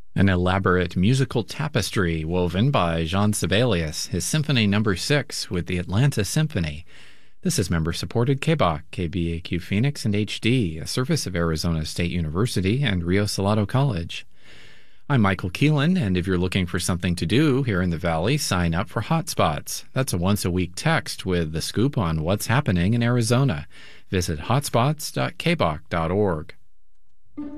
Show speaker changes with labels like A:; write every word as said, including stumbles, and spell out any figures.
A: An elaborate musical tapestry woven by Jean Sibelius, his Symphony Number Six with the Atlanta Symphony. This is member-supported K B A Q, K B A Q Phoenix, and H D, a service of Arizona State University and Rio Salado College. I'm Michael Keelan, and if you're looking for something to do here in the Valley, sign up for Hotspots. That's a once-a-week text with the scoop on what's happening in Arizona. Visit hotspots dot k b a q dot org.